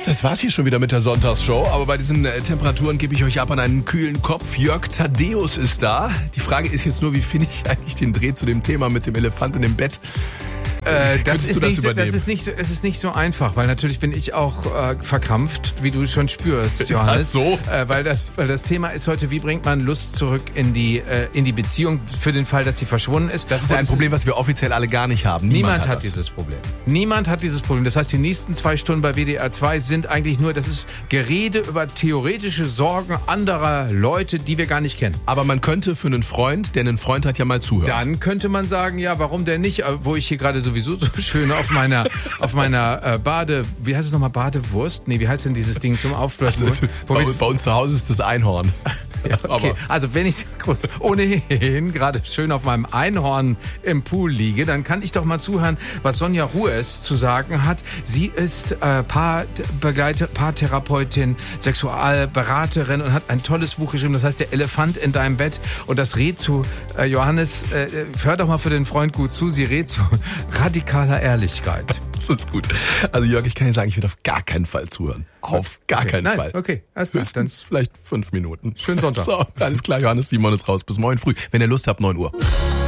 Das war's hier schon wieder mit der Sonntagsshow. Aber bei diesen Temperaturen gebe ich euch ab an einen kühlen Kopf. Jörg Thaddeus ist da. Die Frage ist jetzt nur, wie finde ich eigentlich den Dreh zu dem Thema mit dem Elefanten im Bett? Es ist nicht so einfach, weil natürlich bin ich auch verkrampft, wie du schon spürst, Johannes. Ist das so? Weil das Thema ist heute, wie bringt man Lust zurück in die Beziehung für den Fall, dass sie verschwunden ist. Das ist ein Problem, was wir offiziell alle gar nicht haben. Niemand hat dieses Problem. Niemand hat dieses Problem. Das heißt, die nächsten 2 Stunden bei WDR 2 sind eigentlich nur, das ist Gerede über theoretische Sorgen anderer Leute, die wir gar nicht kennen. Aber man könnte für einen Freund, der einen Freund hat, ja mal zuhören. Dann könnte man sagen, ja, warum denn nicht? Wo ich hier gerade sowieso so schön auf meiner wie heißt es nochmal, Badewurst? Nee, wie heißt denn dieses Ding zum Aufblasen? Also, bei uns zu Hause ist das Einhorn. Ja, okay. Also wenn ich ohnehin gerade schön auf meinem Einhorn im Pool liege, dann kann ich doch mal zuhören, was Sonja Rues zu sagen hat. Sie ist Paartherapeutin, Sexualberaterin und hat ein tolles Buch geschrieben, das heißt Der Elefant in deinem Bett. Und das rät zu, Johannes, hör doch mal für den Freund gut zu, sie rät zu radikaler Ehrlichkeit. Das ist gut. Also Jörg, ich kann dir sagen, ich werde auf gar keinen Fall zuhören. Auf gar keinen Fall. Okay, alles höchstens vielleicht 5 Minuten. Schönen Sonntag. So, alles klar, Johannes Simon ist raus. Bis morgen früh. Wenn ihr Lust habt, 9 Uhr.